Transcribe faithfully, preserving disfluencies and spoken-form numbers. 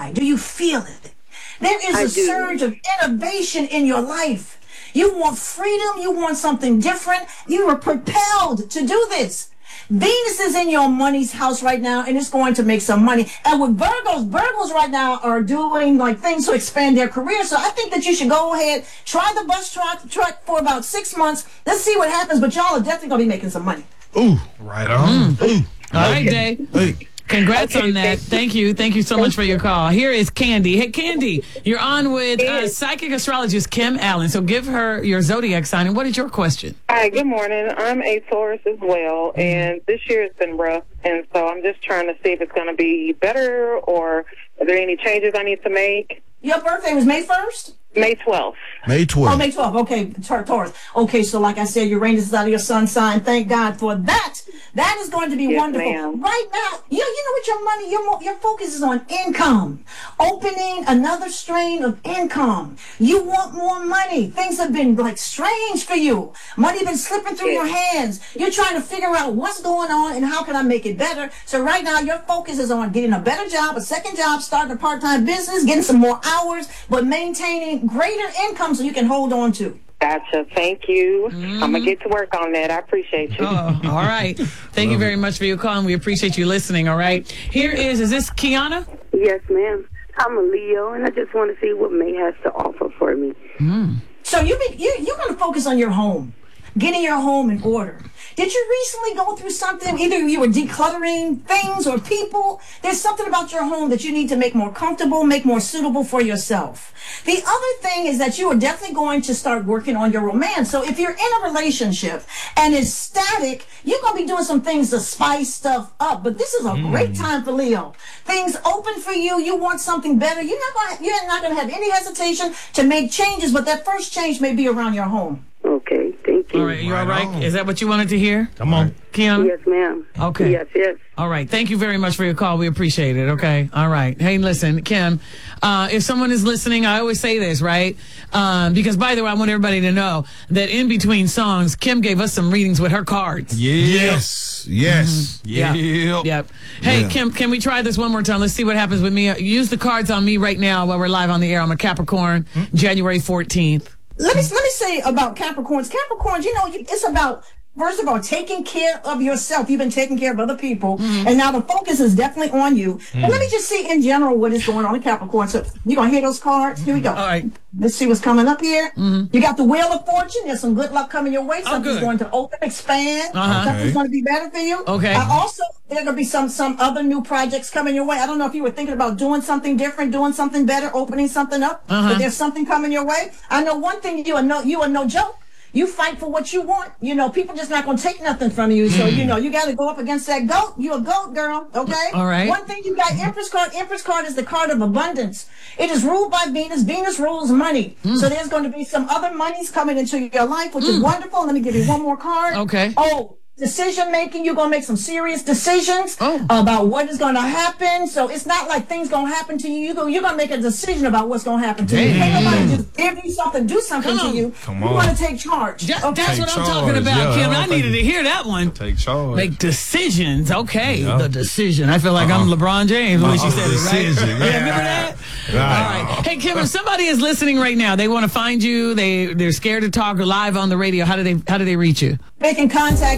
inside? Do you feel it? There is I a do. surge of innovation in your life. You want freedom. You want something different. You are propelled to do this. Venus is in your money's house right now, and it's going to make some money. And with Virgos, Virgos right now are doing like things to expand their career. So I think that you should go ahead, try the bus truck, truck for about six months. Let's see what happens. But y'all are definitely going to be making some money. Ooh, right on. Mm. Ooh. All right, Day. Hey. Congrats Okay, on that. Thank you. Thank you so much for your call. Here is Candy. Hey, Candy, you're on with uh, psychic astrologist Kim Allen. So give her your zodiac sign. And what is your question? Hi, good morning. I'm a Taurus as well, and this year has been rough, and so I'm just trying to see if it's going to be better or are there any changes I need to make? Your birthday was May first? May twelfth. May twelfth. Oh, May twelfth. Okay, Taurus. Okay, so like I said, Uranus is out of your sun sign. Thank God for that. That is going to be Yes, wonderful. ma'am. Right now, you, you know what your money, your, mo- your focus is on income. Opening another strain of income. You want more money. Things have been like strange for you. Money been slipping through your hands. You're trying to figure out what's going on and how can I make it better. So right now, your focus is on getting a better job, a second job, starting a part-time business, getting some more hours, but maintaining greater income so you can hold on to. Gotcha. Thank you. Mm-hmm. I'm going to get to work on that. I appreciate you. Oh, all right. Thank you very much for your call, and we appreciate you listening, all right? Here is, is this Kiana? Yes, ma'am. I'm a Leo, and I just want to see what May has to offer for me. Mm. So you be, you, you're going to focus on your home, getting your home in order. Did you recently go through something? Either you were decluttering things or people. There's something about your home that you need to make more comfortable, make more suitable for yourself. The other thing is that you are definitely going to start working on your romance. So if you're in a relationship and it's static, you're going to be doing some things to spice stuff up. But this is a mm. great time for Leo. Things open for you. You want something better. You're not going to, you're not going to have any hesitation to make changes, but that first change may be around your home. Okay, thank you. All right, you Right all right? on. Is that what you wanted to hear? Come on. Kiana? Yes, ma'am. Okay. Yes, yes. All right. Thank you very much for your call. We appreciate it. Okay. All right. Hey, listen, Kim, uh, if someone is listening, I always say this, right? Um, because, by the way, I want everybody to know that in between songs, Kim gave us some readings with her cards. Yes. Yes. Yeah. Yep. Yep. Hey, Yeah. Kim, can we try this one more time? Let's see what happens with me. Use the cards on me right now while we're live on the air. I'm a Capricorn, January fourteenth. Let me let me say about Capricorns. Capricorns, you know, you- it's about, first of all, taking care of yourself. You've been taking care of other people, mm-hmm. and now the focus is definitely on you. Mm. But let me just see in general what is going on in Capricorn. So you're going to hear those cards? Here we go. All right. Let's see what's coming up here. Mm-hmm. You got the Wheel of Fortune. There's some good luck coming your way. Something's good. going to open, expand. Uh-huh. Something's Okay. going to be better for you. Okay. Uh, also, there are going to be some some other new projects coming your way. I don't know if you were thinking about doing something different, doing something better, opening something up. Uh-huh. But there's something coming your way. I know one thing. You are no you are no joke. You fight for what you want. You know, people just not going to take nothing from you. So, you know, you got to go up against that goat. You a goat, girl. Okay? All right. One thing you got, Empress card. Empress card is the card of abundance. It is ruled by Venus. Venus rules money. Mm. So there's going to be some other monies coming into your life, which is wonderful. Let me give you one more card. Okay. Oh, decision making. You're going to make some serious decisions Oh. about what is going to happen. So it's not like things going to happen to you. You're going, you're going to make a decision about what's going to happen to you. Damn. Can't nobody just give you something, do something Come on. to you. Come You on. want to take charge. Ja- Okay? That's Take what I'm charge. talking about, Yeah, Kim. I I think- needed to hear that one. Take charge. Make decisions. Okay. Yeah. The decision. I feel like I'm Uh-uh. LeBron James when she Uh-uh. said it, right? Decision. Yeah, remember that? Right. All right. Hey, Kim, if somebody is listening right now, they want to find you, they, they're scared to talk live on the radio, how do they, how do they reach you? They can contact